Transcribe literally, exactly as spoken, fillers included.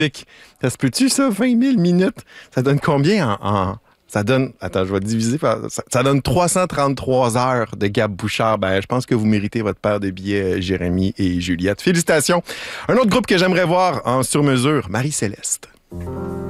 Ça se peut-tu, ça? vingt mille minutes? Ça donne combien en... en... Ça donne... Attends, je vais diviser par... Ça, ça donne trois cent trente-trois heures de Gab Bouchard. Ben, je pense que vous méritez votre paire de billets, Jérémy et Juliette. Félicitations. Un autre groupe que j'aimerais voir en sur-mesure, Marie-Céleste.